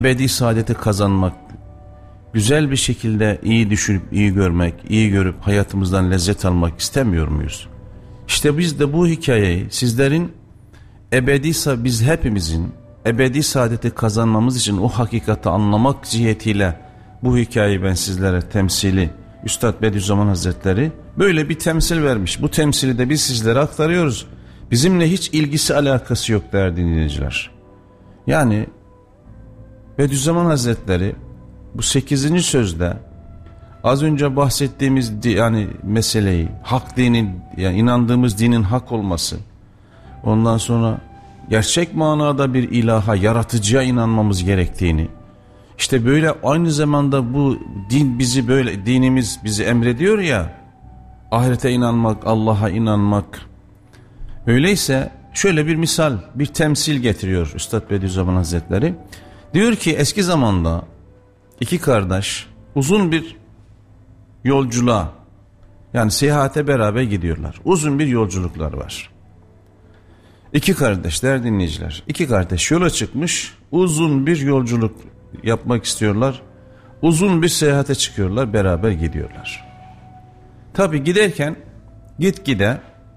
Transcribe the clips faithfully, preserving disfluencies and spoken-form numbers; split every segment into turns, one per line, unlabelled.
ebedi saadeti kazanmak, güzel bir şekilde iyi düşünüp iyi görmek, iyi görüp hayatımızdan lezzet almak istemiyor muyuz? İşte biz de bu hikayeyi sizlerin ebedi, biz hepimizin ebedi saadeti kazanmamız için o hakikati anlamak cihetiyle bu hikayeyi ben sizlere temsili, Üstad Bediüzzaman Hazretleri böyle bir temsil vermiş. Bu temsili de biz sizlere aktarıyoruz. Bizimle hiç ilgisi alakası yok değerli dinleyiciler. Yani Bediüzzaman Hazretleri bu sekizinci sözde az önce bahsettiğimiz yani meseleyi, hak dinin, yani inandığımız dinin hak olması, ondan sonra gerçek manada bir ilaha, yaratıcıya inanmamız gerektiğini, işte böyle aynı zamanda bu din bizi böyle, dinimiz bizi emrediyor ya, ahirete inanmak, Allah'a inanmak. Öyleyse şöyle bir misal, bir temsil getiriyor Üstad Bediüzzaman Hazretleri. Diyor ki eski zamanda iki kardeş uzun bir yolculuğa, yani seyahate beraber gidiyorlar. Uzun bir yolculuklar var. İki kardeşler dinleyiciler, iki kardeş yola çıkmış, uzun bir yolculuk yapmak istiyorlar. Uzun bir seyahate çıkıyorlar, beraber gidiyorlar. Tabi giderken gitgide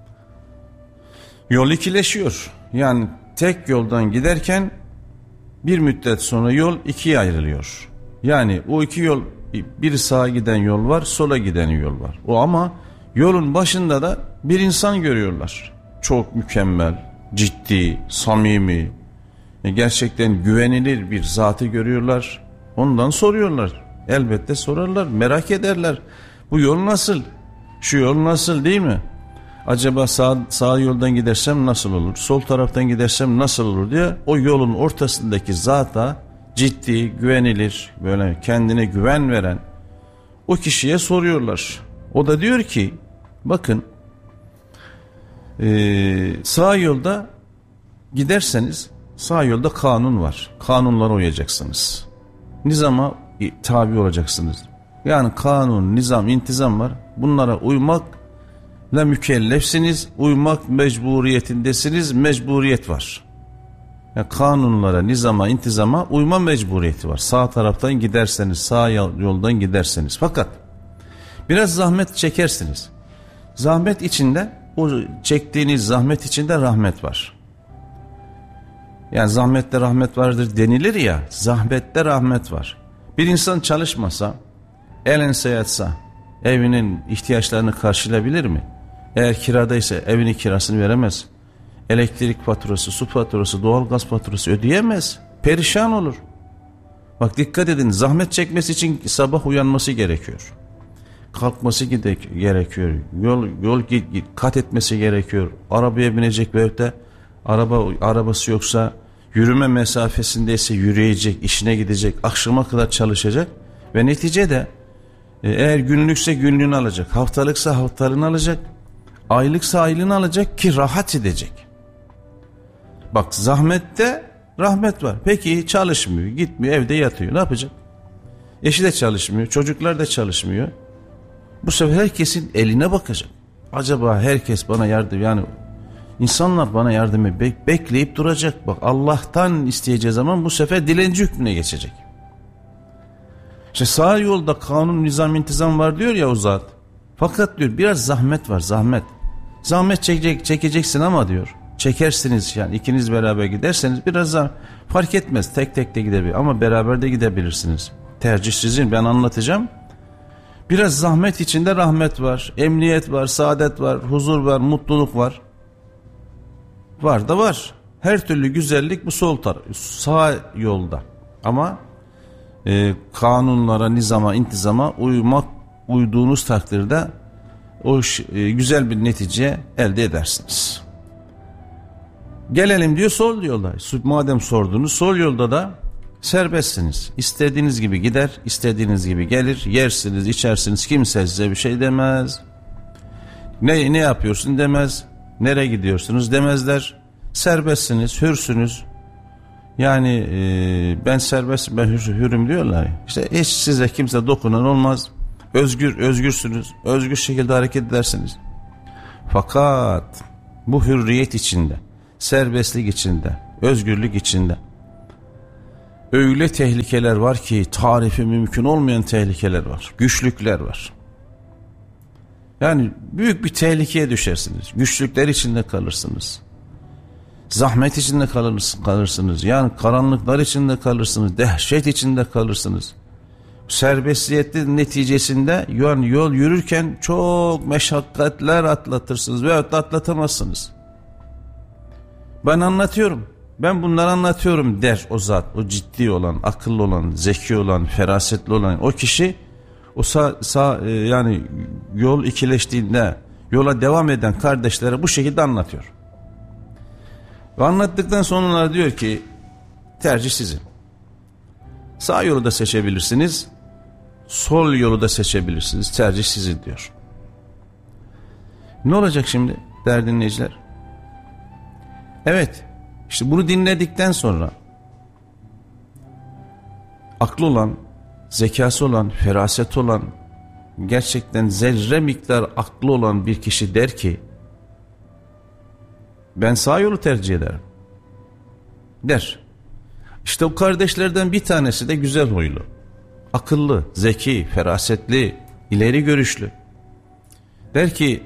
yol ikileşiyor. Yani tek yoldan giderken bir müddet sonra yol ikiye ayrılıyor. Yani o iki yol, bir sağa giden yol var, sola giden yol var. O ama yolun başında da bir insan görüyorlar. Çok mükemmel, ciddi, samimi, gerçekten güvenilir bir zatı görüyorlar. Ondan soruyorlar. Elbette sorarlar, merak ederler. Bu yol nasıl? Şu yol nasıl, değil mi? Acaba sağ, sağ yoldan gidersem nasıl olur? Sol taraftan gidersem nasıl olur diye o yolun ortasındaki zata, ciddi, güvenilir, böyle kendine güven veren o kişiye soruyorlar. O da diyor ki, bakın ee, sağ yolda giderseniz sağ yolda kanun var. Kanunlara uyacaksınız. Nizama tabi olacaksınız. Yani kanun, nizam, intizam var. Bunlara uymakla mükellefsiniz. Uymak mecburiyetindesiniz. Mecburiyet var. Yani kanunlara, nizama, intizama uyma mecburiyeti var. Sağ taraftan giderseniz, sağ yoldan giderseniz. Fakat biraz zahmet çekersiniz. Zahmet içinde, o çektiğiniz zahmet içinde rahmet var. Yani zahmette rahmet vardır denilir ya, zahmette rahmet var. Bir insan çalışmasa, el ense yatsa, evinin ihtiyaçlarını karşılayabilir mi? Eğer kiradaysa evinin kirasını veremez. Elektrik faturası, su faturası, doğalgaz faturası ödeyemez. Perişan olur. Bak dikkat edin, zahmet çekmesi için sabah uyanması gerekiyor. Kalkması gerekiyor. Yol yol kat etmesi gerekiyor. Arabaya binecek veyahut da araba arabası yoksa yürüme mesafesindeyse yürüyecek, işine gidecek, akşama kadar çalışacak ve neticede eğer günlükse günlüğünü alacak, haftalıksa haftalığını alacak, aylıksa aylığını alacak ki rahat edecek. Bak zahmette rahmet var. Peki çalışmıyor, gitmiyor, evde yatıyor. Ne yapacak? Eşi de çalışmıyor, çocuklar da çalışmıyor. Bu sefer herkesin eline bakacak. Acaba herkes bana yardım, yani insanlar bana yardımı bek- bekleyip duracak. Bak Allah'tan isteyeceği zaman bu sefer dilenci hükmüne geçecek. İşte sağ yolda kanun, nizam, intizam var diyor ya o zat. Fakat diyor biraz zahmet var, zahmet. Zahmet çekecek, çekeceksin ama diyor. Çekersiniz yani ikiniz beraber giderseniz biraz zahmet. Fark etmez, tek tek de gidebilir ama beraber de gidebilirsiniz. Tercih sizin, ben anlatacağım. Biraz zahmet içinde rahmet var, emniyet var, saadet var, huzur var, mutluluk var. Var da var. Her türlü güzellik bu sol taraf, sağ yolda. Ama e, kanunlara, nizama, intizama uymak, uyduğunuz takdirde o e, güzel bir netice elde edersiniz. Gelelim diyor sol yolda. Madem sordunuz, sol yolda da serbestsiniz. İstediğiniz gibi gider, istediğiniz gibi gelir, yersiniz, içersiniz. Kimse size bir şey demez. Ne ne yapıyorsun demez. Nereye gidiyorsunuz demezler. Serbestsiniz, hürsünüz. Yani e, ben serbestim, ben hür, hürüm diyorlar. İşte hiç size kimse dokunan olmaz. Özgür, özgürsünüz. Özgür şekilde hareket edersiniz. Fakat bu hürriyet içinde, serbestlik içinde, özgürlük içinde Öyle tehlikeler var ki tarifi mümkün olmayan tehlikeler var. Güçlükler var. Yani büyük bir tehlikeye düşersiniz. Güçlükler içinde kalırsınız. Zahmet içinde kalırsınız. Yani karanlıklar içinde kalırsınız. Dehşet içinde kalırsınız. Serbestiyetli neticesinde yani yol yürürken çok meşakkatler atlatırsınız veyahut da atlatamazsınız. Ben anlatıyorum. Ben bunları anlatıyorum der o zat. O ciddi olan, akıllı olan, zeki olan, ferasetli olan o kişi o sağ, sağ e, yani yol ikileştiğinde yola devam eden kardeşlere bu şekilde anlatıyor. Ve anlattıktan sonra onlar diyor ki tercih sizin. Sağ yolu da seçebilirsiniz, sol yolu da seçebilirsiniz. Tercih sizin diyor. Ne olacak şimdi değerli dinleyiciler? Evet, işte bunu dinledikten sonra aklı olan, zekası olan, feraseti olan, gerçekten zerre miktar aklı olan bir kişi der ki ben sağ yolu tercih ederim der. İşte o kardeşlerden bir tanesi de güzel huylu, akıllı, zeki, ferasetli, ileri görüşlü. Der ki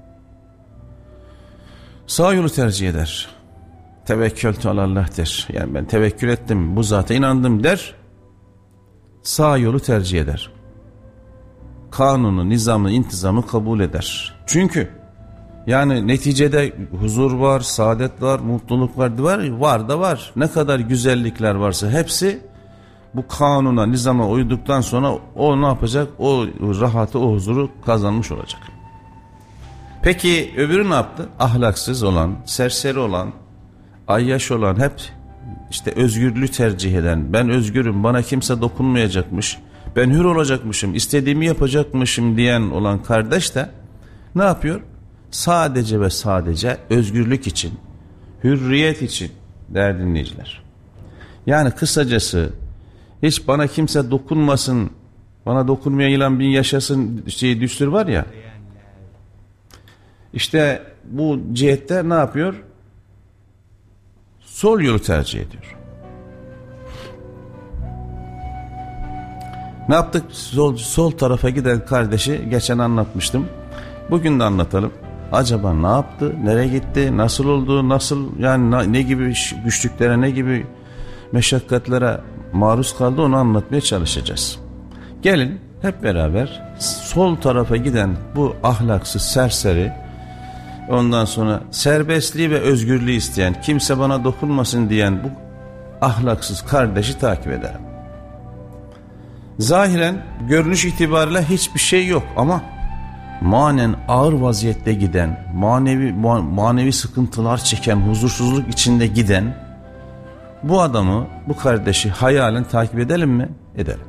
sağ yolu tercih eder. Tevekkültü alallah der. Yani ben tevekkül ettim, bu zata inandım der. Sağ yolu tercih eder. Kanunu, nizamı, intizamı kabul eder. Çünkü yani neticede huzur var, saadet var, mutluluk var, var, var da var. Ne kadar güzellikler varsa hepsi bu kanuna, nizama uyduktan sonra o ne yapacak? O rahatı, o huzuru kazanmış olacak. Peki öbürü ne yaptı? Ahlaksız olan, serseri olan, ayyaş olan, hep işte özgürlüğü tercih eden, ben özgürüm, bana kimse dokunmayacakmış, ben hür olacakmışım, istediğimi yapacakmışım diyen olan kardeş de ne yapıyor? Sadece ve sadece özgürlük için, hürriyet için değerli dinleyiciler. Yani kısacası hiç bana kimse dokunmasın, bana dokunmayan bin yaşasın şey düstur var ya. İşte bu cihette ne yapıyor? Sol yolu tercih ediyor. Ne yaptık? Sol, sol tarafa giden kardeşi geçen anlatmıştım. Bugün de anlatalım. Acaba ne yaptı? Nereye gitti? Nasıl oldu? Nasıl yani ne gibi güçlüklere, ne gibi meşakkatlere maruz kaldı, onu anlatmaya çalışacağız. Gelin hep beraber sol tarafa giden bu ahlaksız, serseri, ondan sonra serbestliği ve özgürlüğü isteyen, kimse bana dokunmasın diyen bu ahlaksız kardeşi takip edelim. Zahiren görünüş itibariyle hiçbir şey yok ama manen ağır vaziyette giden, manevi manevi sıkıntılar çeken, huzursuzluk içinde giden bu adamı, bu kardeşi hayalen takip edelim mi? Edelim.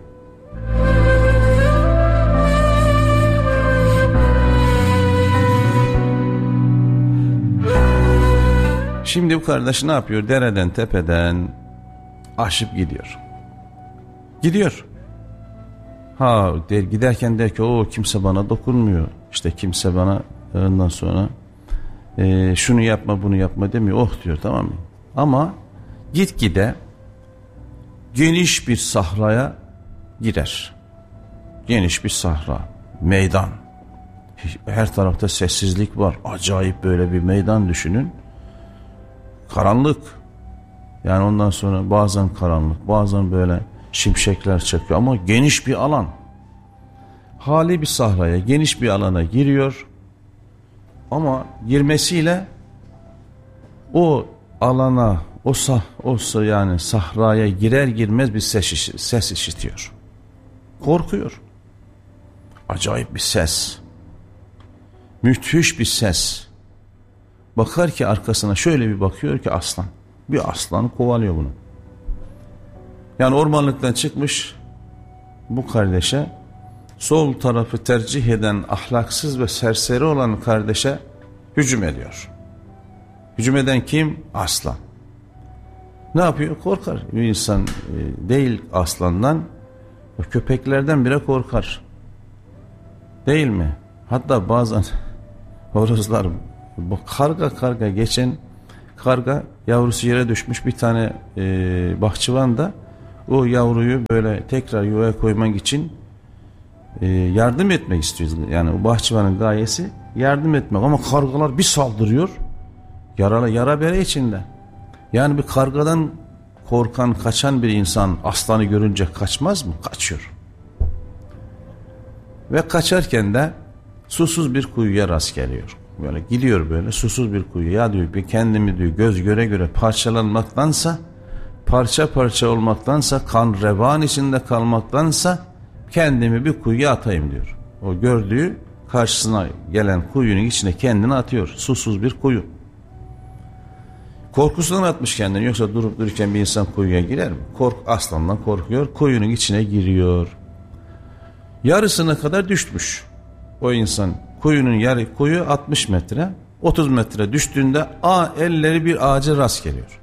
Şimdi bu kardeş ne yapıyor? Dereden, tepeden aşıp gidiyor. Gidiyor. Ha der, giderken der ki o kimse bana dokunmuyor. İşte kimse bana ondan sonra e, şunu yapma bunu yapma demiyor. Oh diyor, tamam mı? Ama gitgide geniş bir sahraya girer. Geniş bir sahra, meydan. Her tarafta sessizlik var. Acayip böyle bir meydan düşünün. Karanlık. Yani ondan sonra bazen karanlık, bazen böyle şimşekler çakıyor ama geniş bir alan. Hali bir sahraya, geniş bir alana giriyor. Ama girmesiyle o alana, o sah, o yani sahraya girer girmez bir ses, ses işitiyor. Korkuyor. Acayip bir ses. Müthiş bir ses. Bakar ki arkasına, şöyle bir bakıyor ki aslan. Bir aslan kovalıyor bunu. Yani ormanlıktan çıkmış bu kardeşe, sol tarafı tercih eden ahlaksız ve serseri olan kardeşe hücum ediyor. Hücum eden kim? Aslan. Ne yapıyor? Korkar. Bir insan değil aslandan, köpeklerden bile korkar. Değil mi? Hatta bazen horozlar, bu karga karga geçen karga yavrusu yere düşmüş, bir tane e, bahçıvan da o yavruyu böyle tekrar yuvaya koymak için e, yardım etmek istiyoruz. Yani o bahçıvanın gayesi yardım etmek, ama kargalar bir saldırıyor, yaralı yara bere içinde. Yani bir kargadan korkan, kaçan bir insan aslanı görünce kaçmaz mı? Kaçıyor. Ve kaçarken de susuz bir kuyuya rast geliyor. Böyle gidiyor, böyle susuz bir kuyu. Ya diyor, bir kendimi diyor göz göre göre parçalanmaktansa, parça parça olmaktansa, kan revan içinde kalmaktansa kendimi bir kuyuya atayım diyor. O gördüğü karşısına gelen kuyunun içine kendini atıyor. Susuz bir kuyu. Korkusundan atmış kendini. Yoksa durup dururken bir insan kuyuya girer mi? Kork, aslandan korkuyor. Kuyunun içine giriyor. Yarısına kadar düşmüş o insan. Kuyunun yarı, kuyu altmış metre. otuz metre düştüğünde a elleri bir ağaca rast geliyor.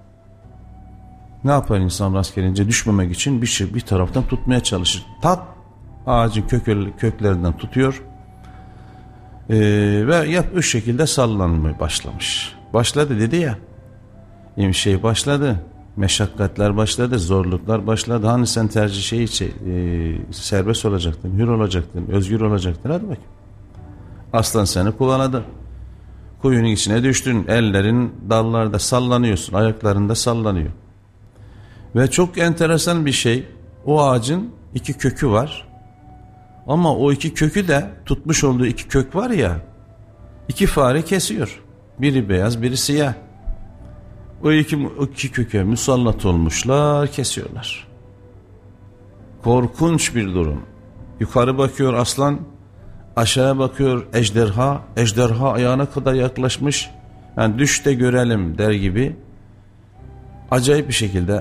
Ne yapar insan rast gelince? Düşmemek için bir şey bir taraftan tutmaya çalışır. Tak ağacın kök, köklerinden tutuyor. Ee, ve yap o şekilde sallanmaya başlamış. Başladı dedi ya. Şey başladı. Meşakkatler başladı, zorluklar başladı. Hani sen tercih şey için e, serbest olacaktın, hür olacaktın, özgür olacaktın. Hadi bakayım. Aslan seni kovaladı. Kuyunun içine düştün. Ellerin dallarda sallanıyorsun. Ayaklarında sallanıyor. Ve çok enteresan bir şey. O ağacın iki kökü var. Ama o iki kökü de tutmuş olduğu iki kök var ya. İki fare kesiyor. Biri beyaz, biri siyah. O iki, o iki köke musallat olmuşlar, kesiyorlar. Korkunç bir durum. Yukarı bakıyor aslan, aşağıya bakıyor ejderha, ejderha ayağına kadar yaklaşmış. Yani düş de görelim der gibi. Acayip bir şekilde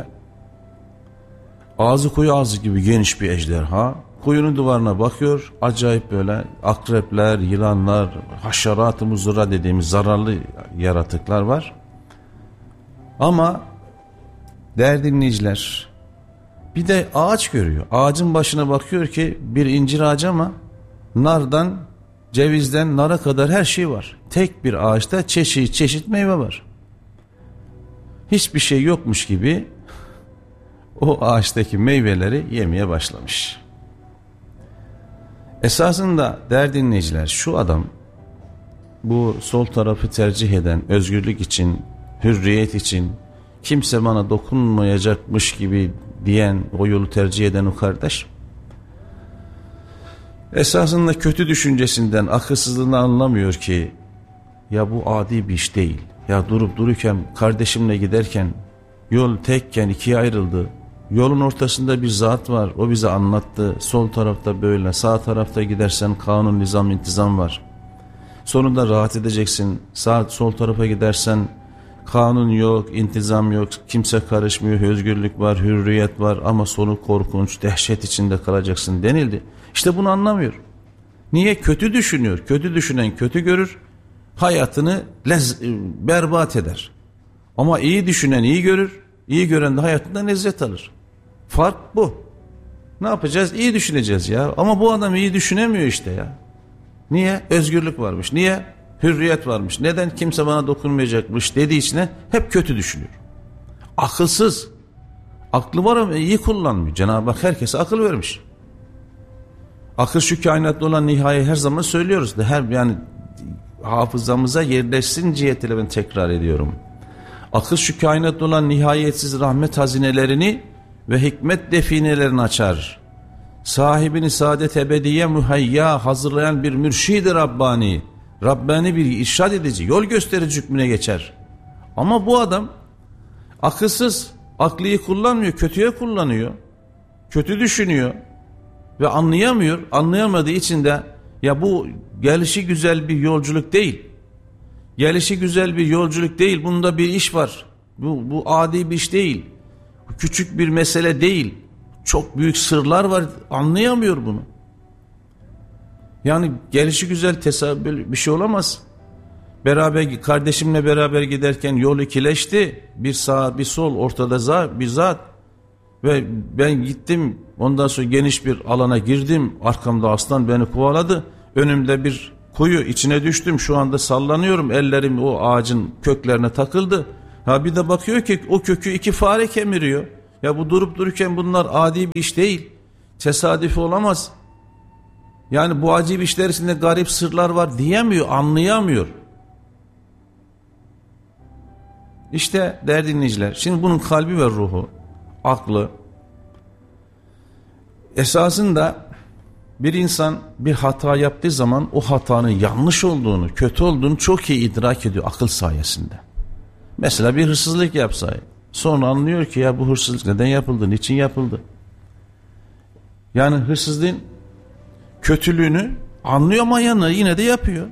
ağzı kuyu ağzı gibi geniş bir ejderha. Kuyunun duvarına bakıyor, acayip böyle akrepler, yılanlar, haşerat-ı muzura dediğimiz zararlı yaratıklar var. Ama değerli dinleyiciler, bir de ağaç görüyor. Ağacın başına bakıyor ki bir incir ağacı, ama nardan, cevizden nara kadar her şey var. Tek bir ağaçta çeşit çeşit meyve var. Hiçbir şey yokmuş gibi o ağaçtaki meyveleri yemeye başlamış. Esasında değerli dinleyiciler, şu adam bu sol tarafı tercih eden, özgürlük için, hürriyet için, kimse bana dokunmayacakmış gibi diyen, o yolu tercih eden o kardeş, esasında kötü düşüncesinden, akılsızlığını anlamıyor ki ya bu adi bir iş değil. Ya durup dururken, kardeşimle giderken yol tekken ikiye ayrıldı. Yolun ortasında bir zat var, o bize anlattı. Sol tarafta böyle, sağ tarafta gidersen kanun, nizam, intizam var. Sonunda rahat edeceksin. Sağ sol tarafa gidersen kanun yok, intizam yok, kimse karışmıyor, özgürlük var, hürriyet var, ama sonu korkunç, dehşet içinde kalacaksın denildi. İşte bunu anlamıyor. Niye? Kötü düşünüyor. Kötü düşünen kötü görür, hayatını lez, berbat eder. Ama iyi düşünen iyi görür, iyi gören de hayatından lezzet alır. Fark bu. Ne yapacağız? İyi düşüneceğiz ya. Ama bu adam iyi düşünemiyor işte ya. Niye? Özgürlük varmış. Niye? Hürriyet varmış. Neden? Kimse bana dokunmayacakmış dediği içine hep kötü düşünüyor. Akılsız. Aklı var ama iyi kullanmıyor. Cenab-ı Hak herkese akıl vermiş. Akıl şu kainatta olan nihayet her zaman söylüyoruz. Her yani hafızamıza yerleşsin cihetiyle ben tekrar ediyorum. Akıl şu kainatta olan nihayetsiz rahmet hazinelerini ve hikmet definelerini açar. Sahibini saadet ebediye müheyya hazırlayan bir mürşid-i Rabbani, Rabbani bir irşad edici, yol gösterici hükmüne geçer. Ama bu adam akılsız, aklıyı kullanmıyor, kötüye kullanıyor, kötü düşünüyor ve anlayamıyor. Anlayamadığı için de ya bu gelişi güzel bir yolculuk değil, gelişi güzel bir yolculuk değil, bunda bir iş var, bu, bu adi bir iş değil, küçük bir mesele değil, çok büyük sırlar var, anlayamıyor bunu. Yani gelişi güzel tesadüf bir şey olamaz. Beraber kardeşimle beraber giderken yol ikileşti. Bir sağ bir sol, ortada za, bir zat. Ve ben gittim. Ondan sonra geniş bir alana girdim. Arkamda aslan beni kovaladı. Önümde bir kuyu, içine düştüm. Şu anda sallanıyorum. Ellerim o ağacın köklerine takıldı. Ha bir de bakıyor ki o kökü iki fare kemiriyor. Ya bu durup dururken bunlar adi bir iş değil. Tesadüfi olamaz. Yani bu acib işler içinde garip sırlar var diyemiyor, anlayamıyor. İşte değerli dinleyiciler, şimdi bunun kalbi ve ruhu, aklı, esasında bir insan bir hata yaptığı zaman o hatanın yanlış olduğunu, kötü olduğunu çok iyi idrak ediyor akıl sayesinde. Mesela bir hırsızlık yapsa, sonra anlıyor ki ya bu hırsızlık neden yapıldı, niçin yapıldı? Yani hırsızlığın kötülüğünü anlayamayanı yine de yapıyor.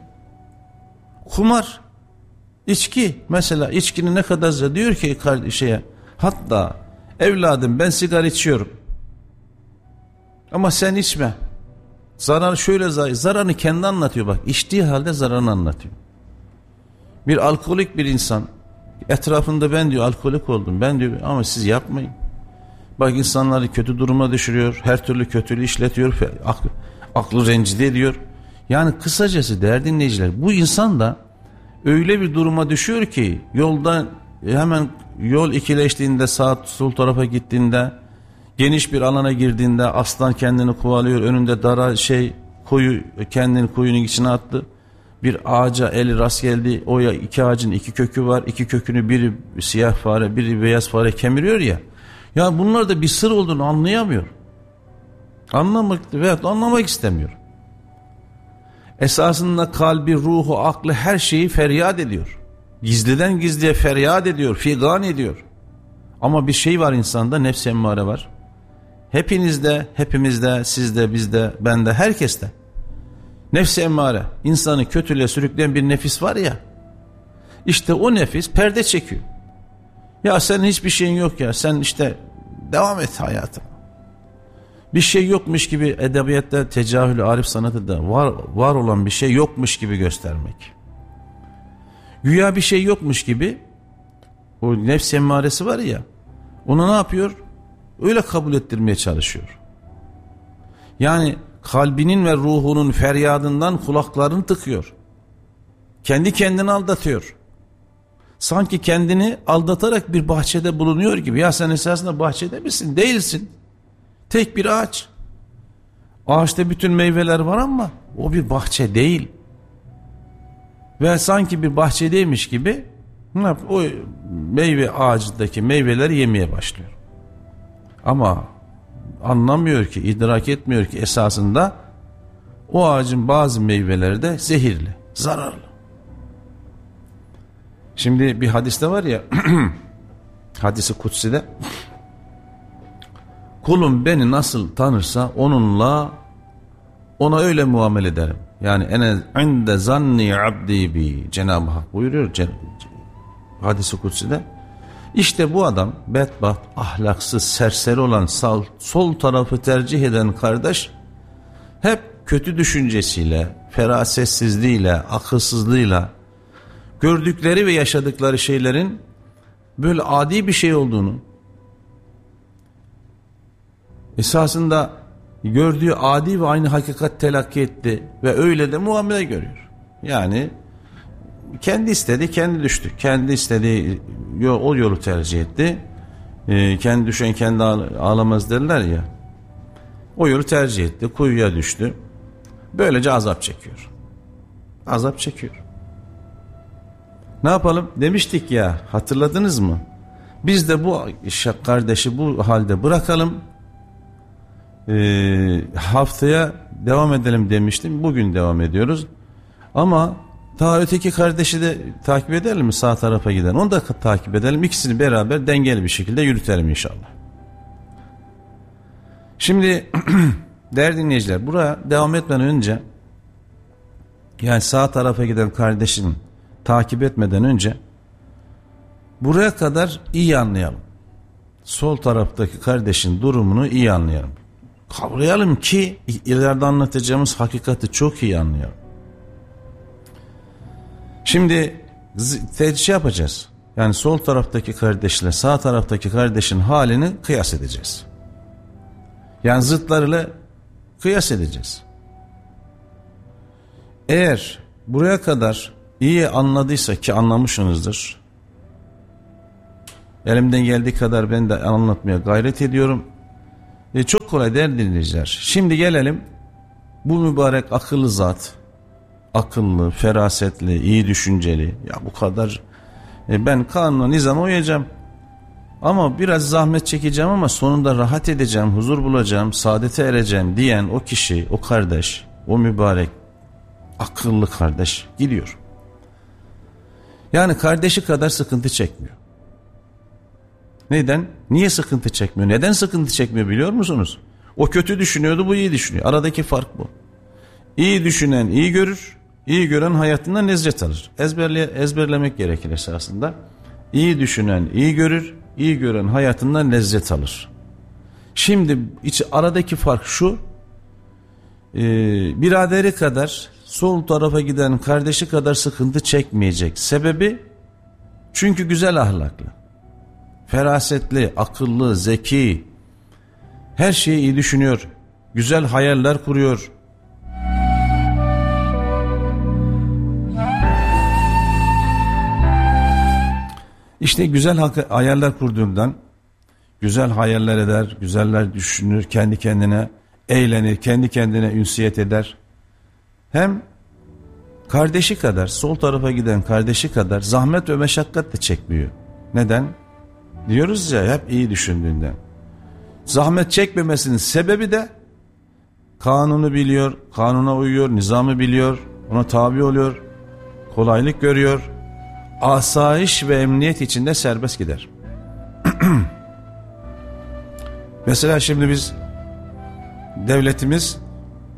Kumar, içki, mesela içkinin ne kadar zor, diyor ki şeye, hatta evladım ben sigara içiyorum ama sen içme. Zarar şöyle zarar, zararını kendi anlatıyor bak, içtiği halde zararını anlatıyor. Bir alkolik bir insan etrafında ben diyor alkolik oldum, ben diyor ama siz yapmayın. Bak insanları kötü duruma düşürüyor, her türlü kötülüğü işletiyor, aklı, aklı rencide ediyor. Yani kısacası değerli dinleyiciler, bu insan da öyle bir duruma düşüyor ki yolda hemen yol ikileştiğinde, sağ sol tarafa gittiğinde, geniş bir alana girdiğinde aslan kendini kovalıyor, önünde dara şey koyu, kendini koyunun içine attı. Bir ağaca eli rast geldi, o ya iki ağacın iki kökü var, iki kökünü biri siyah fare biri beyaz fare kemiriyor ya. Ya bunlar da bir sır olduğunu anlayamıyor. Anlamak veya anlamak istemiyor. Esasında kalbi, ruhu, aklı her şeyi feryat ediyor. Gizliden gizliye feryat ediyor, figan ediyor. Ama bir şey var insanda, nefs-i emmare var. Hepinizde, hepimizde, sizde, bizde, bende, herkeste. Nefs-i emmare, insanı kötülüğe sürükleyen bir nefis var ya. İşte o nefis perde çekiyor. Ya senin hiçbir şeyin yok ya, sen işte devam et hayatım. Bir şey yokmuş gibi edebiyatta, tecahül, arif sanatı da var, var olan bir şey yokmuş gibi göstermek. Güya bir şey yokmuş gibi o nefs emmaresi var ya, onu ne yapıyor? Öyle kabul ettirmeye çalışıyor. Yani kalbinin ve ruhunun feryadından kulaklarını tıkıyor. Kendi kendini aldatıyor. Sanki kendini aldatarak bir bahçede bulunuyor gibi. Ya sen esasında bahçede misin? Değilsin. Tek bir ağaç. Ağaçta bütün meyveler var ama o bir bahçe değil. Ve sanki bir bahçedeymiş gibi o meyve ağacındaki meyveleri yemeye başlıyor. Ama anlamıyor ki, idrak etmiyor ki esasında o ağacın bazı meyveleri de zehirli, zararlı. Şimdi bir hadiste var ya, hadisi kutsi'de, kulum beni nasıl tanırsa onunla ona öyle muamele ederim. Yani ene inde zanni abdi bi, Cenab-ı Hak buyuruyor hadisi kutsi'de. İşte bu adam bedbaht, ahlaksız, serseri olan sal, sol tarafı tercih eden kardeş hep kötü düşüncesiyle, ferasetsizliğiyle, akılsızlığıyla gördükleri ve yaşadıkları şeylerin böyle adi bir şey olduğunu, esasında gördüğü adi ve aynı hakikat telakki etti ve öyle de muamele görüyor. Yani kendi istedi, kendi düştü. Kendi istediği o yolu tercih etti. Ee, kendi düşen kendi ağlamaz derler ya. O yolu tercih etti, kuyuya düştü. Böylece azap çekiyor. Azap çekiyor. Ne yapalım? Demiştik ya, hatırladınız mı? Biz de bu kardeşi bu halde bırakalım. Ee, haftaya devam edelim demiştim. Bugün devam ediyoruz. Ama daha öteki kardeşi de takip edelim mi, sağ tarafa giden? Onu da takip edelim. İkisini beraber dengeli bir şekilde yürütelim inşallah. Şimdi değerli dinleyiciler, buraya devam etmeden önce, yani sağ tarafa giden kardeşin takip etmeden önce buraya kadar iyi anlayalım. Sol taraftaki kardeşin durumunu iyi anlayalım. Kavrayalım ki ileride anlatacağımız hakikati çok iyi anlayalım. Şimdi şey yapacağız. Yani sol taraftaki kardeşle sağ taraftaki kardeşin halini kıyas edeceğiz. Yani zıtlarıyla kıyas edeceğiz. Eğer buraya kadar iyi anladıysa, ki anlamışsınızdır, Elimden geldiği kadar ben de anlatmaya gayret ediyorum. E, çok kolay değerli dinleyiciler. Şimdi gelelim bu mübarek akıllı zat, akıllı, ferasetli, iyi düşünceli. Ya bu kadar e, ben kanuna, nizama uyacağım. Ama biraz zahmet çekeceğim ama sonunda rahat edeceğim, huzur bulacağım, saadete ereceğim diyen o kişi, o kardeş, o mübarek akıllı kardeş gidiyor. Yani kardeşi kadar sıkıntı çekmiyor. Neden? Niye sıkıntı çekmiyor? Neden sıkıntı çekmiyor biliyor musunuz? O kötü düşünüyordu, bu iyi düşünüyor. Aradaki fark bu. İyi düşünen iyi görür, iyi gören hayatından lezzet alır. Ezberle, ezberlemek gerekir esasında. İyi düşünen iyi görür, iyi gören hayatından lezzet alır. Şimdi içi, aradaki fark şu, e, biraderi kadar, sol tarafa giden kardeşi kadar sıkıntı çekmeyecek. Sebebi, çünkü güzel ahlaklı, ferasetli, akıllı, zeki, her şeyi iyi düşünüyor, güzel hayaller kuruyor. İşte güzel hayaller kurduğundan, güzel hayaller eder, güzeller düşünür, kendi kendine eğlenir, kendi kendine ünsiyet eder. Hem kardeşi kadar, sol tarafa giden kardeşi kadar zahmet ve meşakkat de çekmiyor. Neden? Diyoruz ya, hep iyi düşündüğünden. Zahmet çekmemesinin sebebi de kanunu biliyor, kanuna uyuyor, nizamı biliyor, ona tabi oluyor, kolaylık görüyor. Asayiş ve emniyet içinde serbest gider. Mesela şimdi biz, devletimiz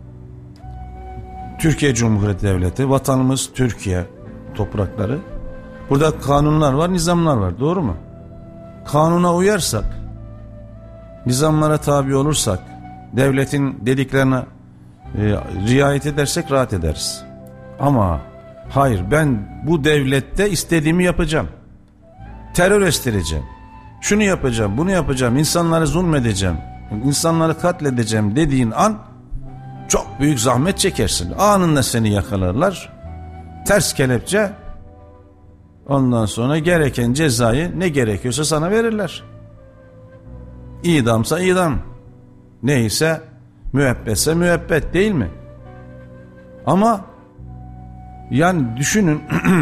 Türkiye Cumhuriyeti Devleti, vatanımız Türkiye toprakları. Burada kanunlar var, nizamlar var, doğru mu? Kanuna uyarsak, nizamlara tabi olursak, devletin dediklerine e, riayet edersek rahat ederiz. Ama hayır, ben bu devlette istediğimi yapacağım, terör estireceğim, şunu yapacağım, bunu yapacağım, insanları zulmedeceğim, insanları katledeceğim dediğin an çok büyük zahmet çekersin. Anında seni yakalarlar, ters kelepçe, ondan sonra gereken cezayı ne gerekiyorsa sana verirler. İdamsa idam, neyse müebbetse müebbet, değil mi? Ama yani düşünün,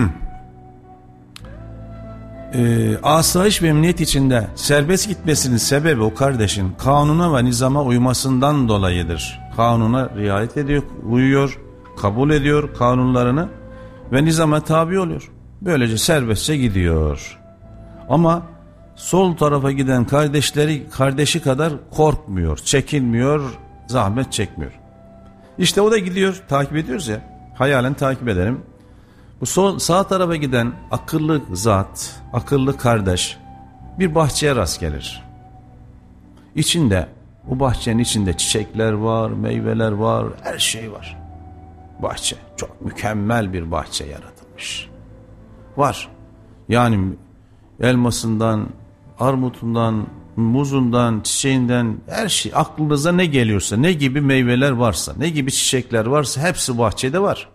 e, asayiş ve emniyet içinde serbest gitmesinin sebebi o kardeşin kanuna ve nizama uymasından dolayıdır. Kanuna riayet ediyor, uyuyor, kabul ediyor kanunlarını ve nizama tabi oluyor. Böylece serbestçe gidiyor. Ama sol tarafa giden kardeşleri, kardeşi kadar korkmuyor, çekinmiyor, zahmet çekmiyor. İşte o da gidiyor, takip ediyoruz ya, hayalen takip edelim. Bu sol, sağ tarafa giden akıllı zat, akıllı kardeş bir bahçeye rast gelir. İçinde, o bahçenin içinde çiçekler var, meyveler var, her şey var. Bahçe, çok mükemmel bir bahçe yaratılmış. Var. Yani elmasından, armutundan, muzundan, çiçeğinden, her şey aklınıza ne geliyorsa, ne gibi meyveler varsa, ne gibi çiçekler varsa hepsi bahçede var.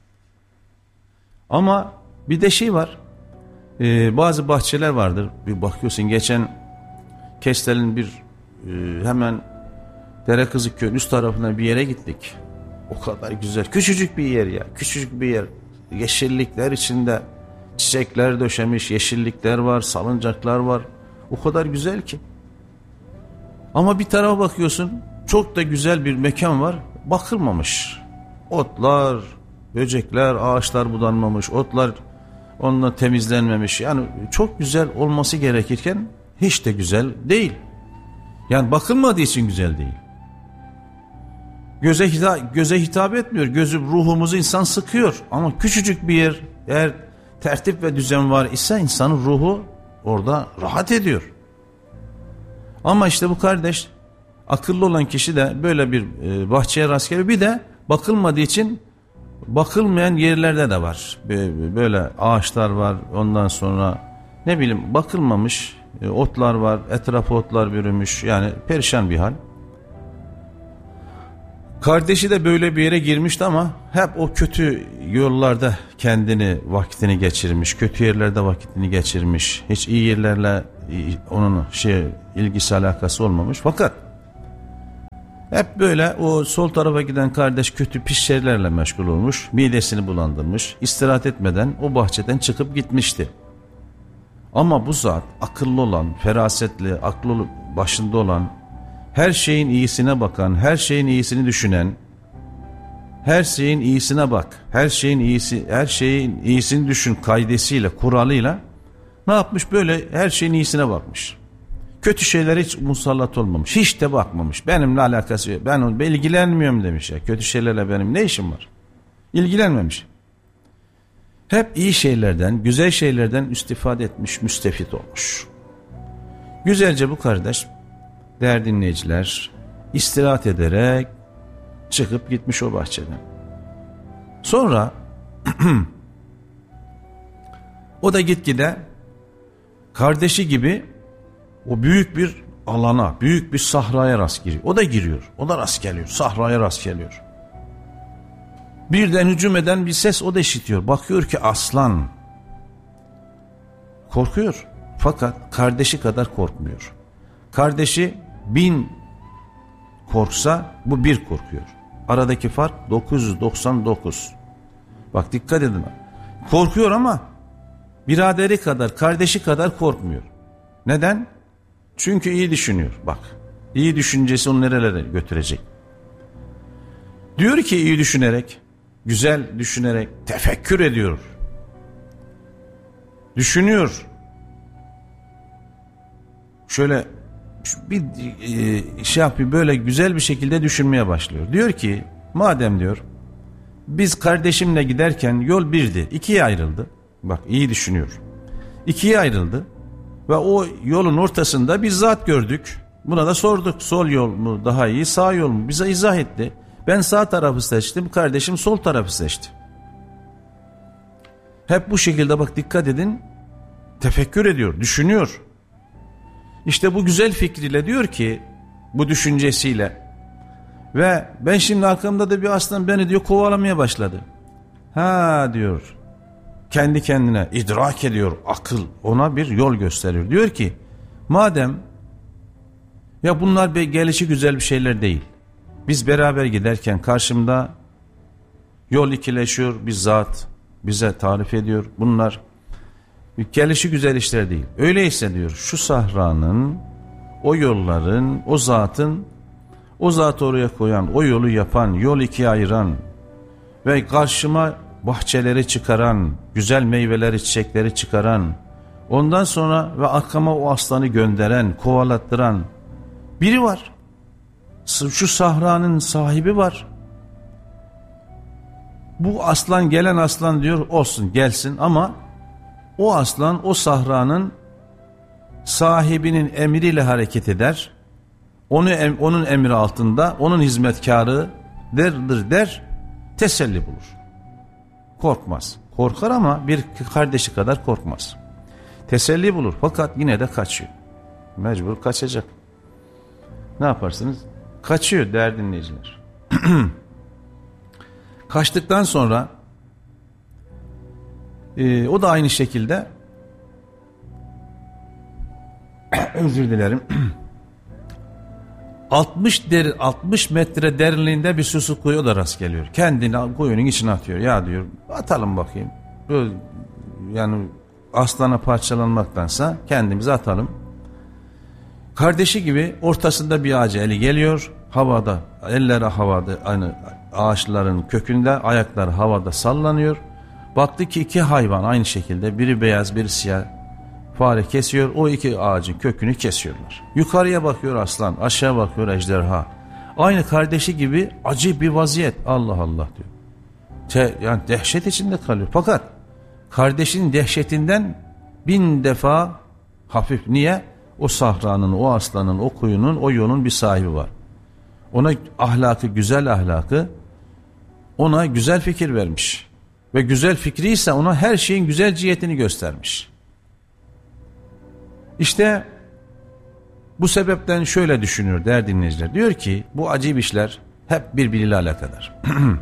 Ama bir de şey var, ee, bazı bahçeler vardır, bir bakıyorsun, geçen Kestel'in bir e, hemen Derekızıkköy'ün üst tarafına bir yere gittik. O kadar güzel, küçücük bir yer ya, küçücük bir yer, yeşillikler içinde, çiçekler döşemiş, yeşillikler var, salıncaklar var, o kadar güzel ki. Ama bir tarafa bakıyorsun, çok da güzel bir mekan var, bakılmamış, otlar, böcekler, ağaçlar budanmamış, otlar onunla temizlenmemiş. Yani çok güzel olması gerekirken hiç de güzel değil. Yani bakılmadığı için güzel değil. Göze hitap, göze hitap etmiyor. Gözü, ruhumuzu insan sıkıyor. Ama küçücük bir yer, eğer tertip ve düzen var ise insanın ruhu orada rahat ediyor. Ama işte bu kardeş, akıllı olan kişi de böyle bir bahçeye rast geliyor. Bir de bakılmadığı için bakılmayan yerlerde de var. Böyle ağaçlar var, ondan sonra ne bileyim bakılmamış otlar var, etrafı otlar bürümüş, yani perişan bir hal. Kardeşi de böyle bir yere girmişti ama hep o kötü yollarda kendini, vakitini geçirmiş, kötü yerlerde vakitini geçirmiş, hiç iyi yerlerle onun şey ilgisi alakası olmamış. Fakat hep böyle o sol tarafa giden kardeş kötü pis şeylerle meşgul olmuş. Midesini bulandırmış. İstirahat etmeden o bahçeden çıkıp gitmişti. Ama bu zat akıllı olan, ferasetli, aklı başında olan, her şeyin iyisine bakan, her şeyin iyisini düşünen, her şeyin iyisine bak, her şeyin iyisi, her şeyin iyisini düşün kaidesiyle, kuralıyla ne yapmış? Böyle her şeyin iyisine bakmış. Kötü şeylere hiç musallat olmamış. Hiç de bakmamış. Benimle alakası yok. Ben onu ilgilenmiyorum demiş ya. Kötü şeylerle benim ne işim var? İlgilenmemiş. Hep iyi şeylerden, güzel şeylerden istifade etmiş, müstefit olmuş. Güzelce bu kardeş, değerli dinleyiciler, istirahat ederek çıkıp gitmiş o bahçeden. Sonra o da gitgide kardeşi gibi o büyük bir alana, büyük bir sahraya rast giriyor. O da giriyor. O da rast geliyor. Sahraya rast geliyor. Birden hücum eden bir ses o da işitiyor. Bakıyor ki aslan. Korkuyor. Fakat kardeşi kadar korkmuyor. Kardeşi bin korksa bu bir korkuyor. Aradaki fark dokuz yüz doksan dokuz. Bak dikkat edin. Korkuyor ama biraderi kadar, kardeşi kadar korkmuyor. Neden? Çünkü iyi düşünüyor. Bak, iyi düşüncesi onu nerelere götürecek? Diyor ki iyi düşünerek, güzel düşünerek, tefekkür ediyor. Düşünüyor. Şöyle bir e, şey yapıyor, böyle güzel bir şekilde düşünmeye başlıyor. Diyor ki, madem diyor, biz kardeşimle giderken yol birdi, ikiye ayrıldı. Bak iyi düşünüyor. İkiye ayrıldı. Ve o yolun ortasında bir zat gördük. Buna da sorduk. Sol yol mu daha iyi, sağ yol mu? Bize izah etti. Ben sağ tarafı seçtim. Kardeşim sol tarafı seçti. Hep bu şekilde bak dikkat edin. Tefekkür ediyor, düşünüyor. İşte bu güzel fikriyle diyor ki, bu düşüncesiyle ve ben şimdi arkamda da bir aslan beni diyor kovalamaya başladı. Ha diyor. Kendi kendine idrak ediyor, akıl ona bir yol gösteriyor. Diyor ki madem ya bunlar gelişi güzel bir şeyler değil. Biz beraber giderken karşımda yol ikileşiyor, bir zat bize tarif ediyor. Bunlar gelişi güzel işler değil. Öyleyse diyor şu sahranın, o yolların, o zatın, o zatı oraya koyan, o yolu yapan, yol ikiye ayıran ve karşıma bahçeleri çıkaran, güzel meyveleri, çiçekleri çıkaran, ondan sonra ve arkama o aslanı gönderen, kovalattıran biri var. Şu sahranın sahibi var. Bu aslan, gelen aslan diyor olsun gelsin ama o aslan o sahranın sahibinin emriyle hareket eder. Onu onun emri altında, onun hizmetkarı derdir der, teselli bulur. Korkmaz. Korkar ama bir kardeşi kadar korkmaz. Teselli bulur fakat yine de kaçıyor. Mecbur kaçacak. Ne yaparsınız? Kaçıyor değerli dinleyiciler. Kaçtıktan sonra e, o da aynı şekilde özür dilerim altmış der, altmış metre derinliğinde bir su kuyu da rast geliyor. Kendini kuyunun içine atıyor. Ya diyor atalım bakayım. Böyle, yani aslana parçalanmaktansa kendimizi atalım. Kardeşi gibi ortasında bir ağaca eli geliyor. Havada, elleri havada, aynı ağaçların kökünde, ayakları havada sallanıyor. Baktı ki iki hayvan aynı şekilde, biri beyaz biri siyah, fare kesiyor. O iki ağacın kökünü kesiyorlar. Yukarıya bakıyor aslan, aşağı bakıyor ejderha. Aynı kardeşi gibi acı bir vaziyet. Allah Allah diyor. Te, yani dehşet içinde kalıyor. Fakat kardeşinin dehşetinden bin defa hafif. Niye? O sahranın, o aslanın, o kuyunun, o yolun bir sahibi var. Ona ahlakı, güzel ahlakı, ona güzel fikir vermiş. Ve güzel fikri ise ona her şeyin güzel cihetini göstermiş. İşte bu sebepten şöyle düşünüyor değerli dinleyiciler. Diyor ki bu acayip işler hep birbiriyle alakadar.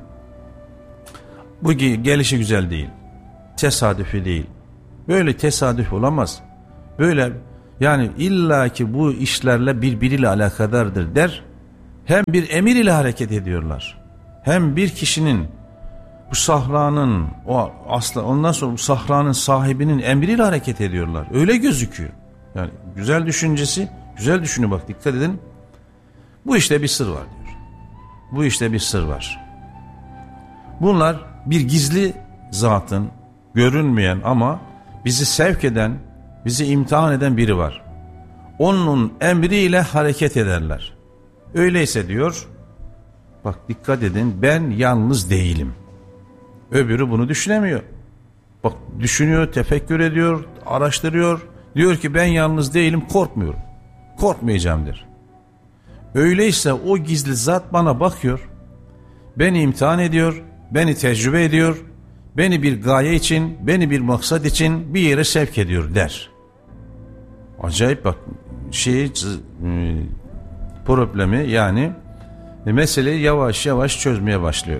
Bu gelişi güzel değil. Tesadüfi değil. Böyle tesadüf olamaz. Böyle Yani illaki bu işlerle birbiriyle alakadardır der. Hem bir emir ile hareket ediyorlar. Hem bir kişinin, bu sahranın, o asla ondan sonra bu sahranın sahibinin emriyle hareket ediyorlar. Öyle gözüküyor. Yani güzel düşüncesi, güzel düşünün bak, dikkat edin. Bu işte bir sır var diyor. Bu işte bir sır var. Bunlar bir gizli zatın, görünmeyen ama bizi sevk eden, bizi imtihan eden biri var. Onun emriyle hareket ederler. Öyleyse diyor, bak dikkat edin, ben yalnız değilim. Öbürü bunu düşünemiyor. Bak düşünüyor, tefekkür ediyor, araştırıyor. Diyor ki ben yalnız değilim, korkmuyorum. Korkmayacağım der. Öyleyse o gizli zat bana bakıyor. Beni imtihan ediyor, beni tecrübe ediyor. Beni bir gaye için, beni bir maksat için bir yere sevk ediyor der. Acayip bak, şey, problemi yani meseleyi yavaş yavaş çözmeye başlıyor.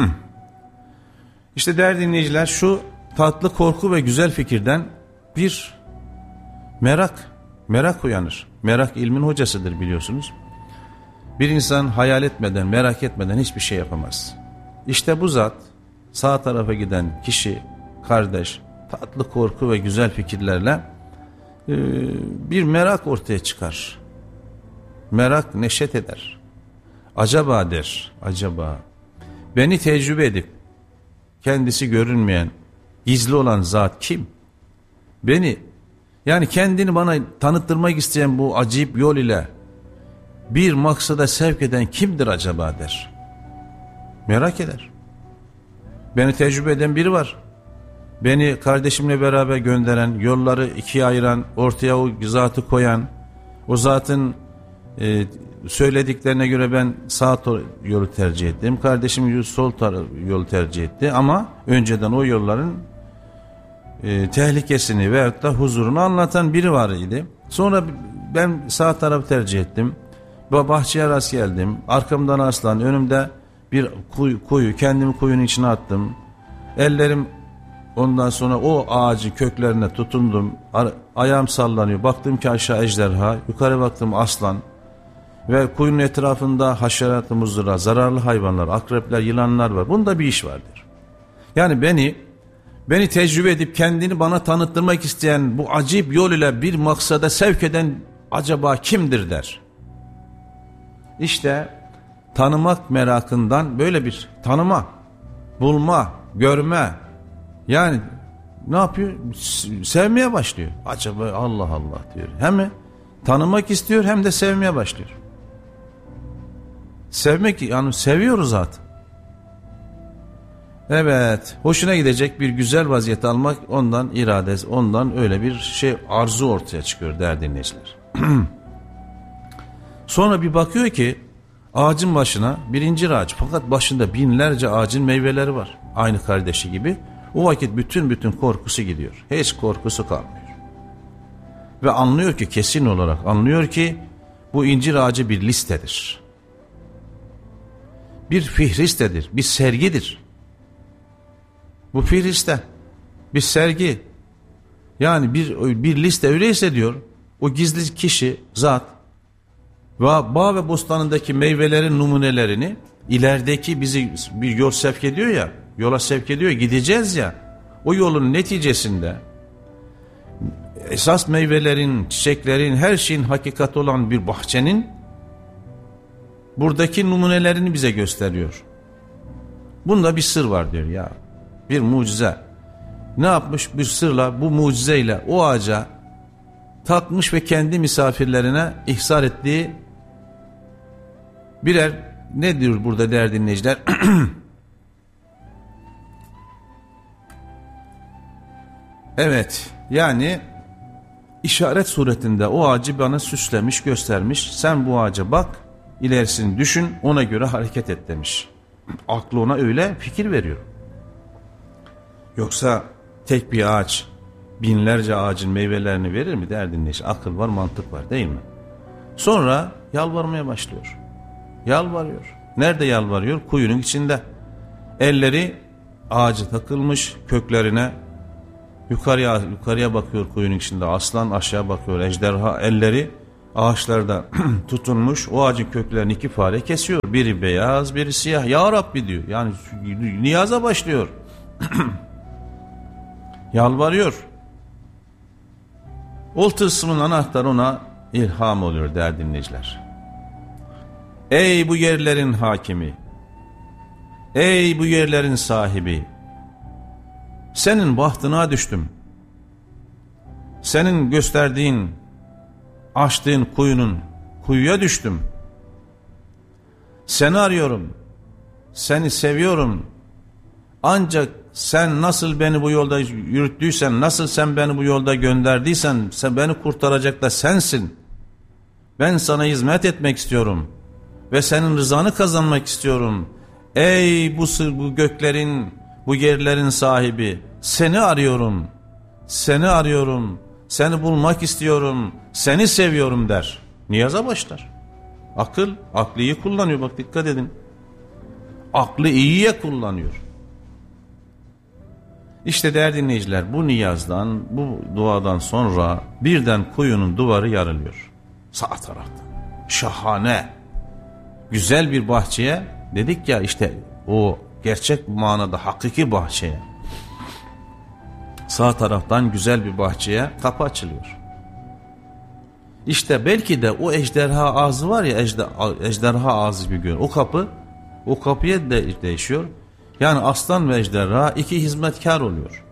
İşte değerli dinleyiciler, şu tatlı korku ve güzel fikirden bir merak, merak uyanır. Merak ilmin hocasıdır biliyorsunuz. Bir insan hayal etmeden, merak etmeden hiçbir şey yapamaz. İşte bu zat, sağ tarafa giden kişi, kardeş, tatlı korku ve güzel fikirlerle e, bir merak ortaya çıkar. Merak neşet eder. Acaba der, acaba beni tecrübe edip kendisi görünmeyen, gizli olan zat kim? Beni, yani kendini bana tanıttırmak isteyen bu acayip yol ile bir maksada sevk eden kimdir acaba der. Merak eder. Beni tecrübe eden biri var. Beni kardeşimle beraber gönderen, yolları ikiye ayıran, ortaya o zatı koyan, o zatın e, söylediklerine göre ben sağ yolu tercih ettim. Kardeşim sol yolu tercih etti ama önceden o yolların e, tehlikesini veyahut da huzurunu anlatan biri var idi. Sonra ben sağ tarafı tercih ettim. Bahçeye rast geldim. Arkamdan aslan, önümde bir kuyu, kuyu, kendimi kuyunun içine attım. Ellerim, ondan sonra o ağacın köklerine tutundum. Ayağım sallanıyor. Baktım ki aşağı ejderha, yukarı baktım aslan. Ve kuyunun etrafında haşerat-ı muzdıra, zararlı hayvanlar, akrepler, yılanlar var. Bunda bir iş vardır. Yani beni beni tecrübe edip kendini bana tanıttırmak isteyen bu acayip yol ile bir maksada sevk eden acaba kimdir der. İşte tanımak merakından böyle bir tanıma, bulma, görme. Yani ne yapıyor? Sevmeye başlıyor. Acaba Allah Allah diyor. Hem tanımak istiyor hem de sevmeye başlıyor. Sevmek, yani seviyoruz zaten. Evet, hoşuna gidecek bir güzel vaziyet almak, ondan irade, ondan öyle bir şey, arzu ortaya çıkıyor değerli dinleyiciler. Sonra bir bakıyor ki ağacın başına bir incir ağacı, fakat başında binlerce ağacın meyveleri var. Aynı kardeşi gibi. O vakit bütün bütün korkusu gidiyor. Hiç korkusu kalmıyor. Ve anlıyor ki, kesin olarak anlıyor ki bu incir ağacı bir listedir. Bir fihristedir, bir sergidir. Bu fihriste bir sergi, yani bir, bir liste, öyleyse diyor o gizli kişi, zat ve bağ ve bostanındaki meyvelerin numunelerini, ilerideki bizi bir yol sevk ediyor ya, yola sevk ediyor, gideceğiz ya, o yolun neticesinde esas meyvelerin, çiçeklerin, her şeyin hakikati olan bir bahçenin buradaki numunelerini bize gösteriyor. Bunda bir sır var diyor ya, bir mucize. Ne yapmış? Bir sırla, bu mucizeyle o ağaca takmış ve kendi misafirlerine ihsar ettiği birer, ne diyor burada değerli dinleyiciler? Evet, yani işaret suretinde o ağacı bana süslemiş, göstermiş. Sen bu ağaca bak, ilerisini düşün, ona göre hareket et demiş. Aklı ona öyle fikir veriyor. Yoksa tek bir ağaç binlerce ağacın meyvelerini verir mi değerli dinleyici? Akıl var, mantık var, değil mi? Sonra yalvarmaya başlıyor. Yalvarıyor. Nerede yalvarıyor? Kuyunun içinde. Elleri ağacı takılmış köklerine Yukarıya yukarıya bakıyor kuyunun içinde aslan, aşağı bakıyor ejderha, elleri ağaçlarda tutunmuş, o ağacın köklerini iki fare kesiyor. Biri beyaz, biri siyah. Ya Rabbi diyor. Yani niyaza başlıyor. Yalvarıyor. O tılsımın anahtarı ona ilham oluyor değerli dinleyiciler. Ey bu yerlerin hakimi, ey bu yerlerin sahibi, senin bahtına düştüm. Senin gösterdiğin, açtığın kuyunun, kuyuya düştüm. Seni arıyorum, seni seviyorum. Ancak sen nasıl beni bu yolda yürüttüysen, nasıl sen beni bu yolda gönderdiysen, sen beni kurtaracak da sensin. Ben sana hizmet etmek istiyorum ve senin rızanı kazanmak istiyorum. Ey bu, bu göklerin, bu yerlerin sahibi, seni arıyorum, seni arıyorum, seni bulmak istiyorum, seni seviyorum der. Niyaza başlar. Akıl, aklı iyi kullanıyor, bak dikkat edin. Aklı iyiye kullanıyor. İşte değerli dinleyiciler, bu niyazdan, bu duadan sonra birden kuyunun duvarı yarılıyor. Sağ taraftan. Şahane. Güzel bir bahçeye, dedik ya işte o gerçek manada hakiki bahçeye. Sağ taraftan güzel bir bahçeye kapı açılıyor. İşte belki de o ejderha ağzı var ya, ejderha ağzı bir gün. O kapı, o kapıya de değişiyor. Yani aslan ve ejderha iki hizmetkar oluyor.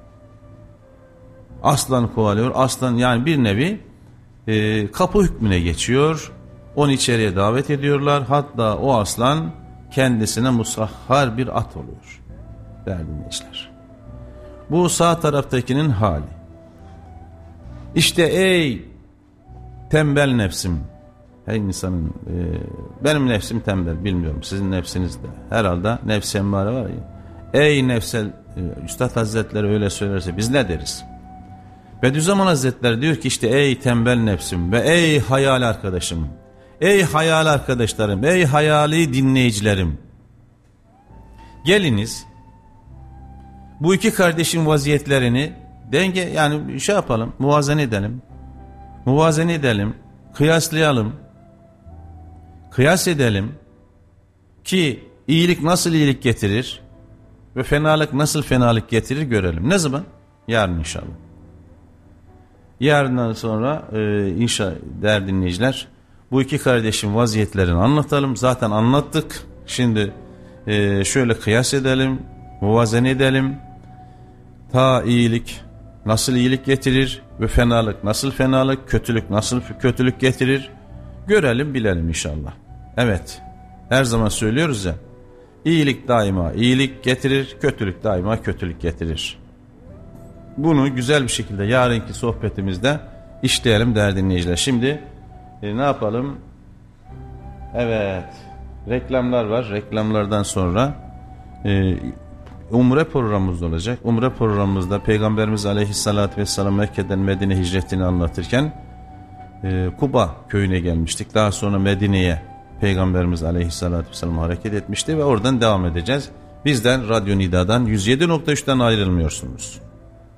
Aslan kovalıyor. Aslan yani bir nevi e, kapı hükmüne geçiyor. Onu içeriye davet ediyorlar. Hatta o aslan kendisine musahhar bir at oluyor. Değerli dinleyiciler. Bu sağ taraftakinin hali. İşte ey tembel nefsim. Her insanın e, benim nefsim tembel, bilmiyorum sizin nefsiniz de. Herhalde nefs-i emmare var ya. Ey nefsel e, Üstad Hazretleri öyle söylerse biz ne deriz? Bediüzzaman Hazretleri diyor ki işte ey tembel nefsim ve ey hayal arkadaşım. Ey hayal arkadaşlarım, ey hayali dinleyicilerim. Geliniz bu iki kardeşin vaziyetlerini denge yani şey yapalım, muvazene edelim. Muvazene edelim, kıyaslayalım. Kıyas edelim ki iyilik nasıl iyilik getirir ve fenalık nasıl fenalık getirir görelim. Ne zaman? Yarın inşallah. Yarından sonra e, inşallah değerli dinleyiciler bu iki kardeşin vaziyetlerini anlatalım. Zaten anlattık. Şimdi e, şöyle kıyas edelim, muvazene edelim. Ta iyilik nasıl iyilik getirir ve fenalık nasıl fenalık, kötülük nasıl kötülük getirir görelim, bilelim inşallah. Evet, her zaman söylüyoruz ya, iyilik daima iyilik getirir, kötülük daima kötülük getirir. Bunu güzel bir şekilde yarınki sohbetimizde işleyelim değerli dinleyiciler. Şimdi e, ne yapalım? Evet, reklamlar var. Reklamlardan sonra e, Umre programımız olacak. Umre programımızda Peygamberimiz Aleyhisselatü Vesselam Mekke'den Medine hicretini anlatırken e, Kuba köyüne gelmiştik. Daha sonra Medine'ye Peygamberimiz Aleyhisselatü Vesselam hareket etmişti ve oradan devam edeceğiz. Bizden Radyo Nida'dan yüz yedi nokta üç'ten ayrılmıyorsunuz.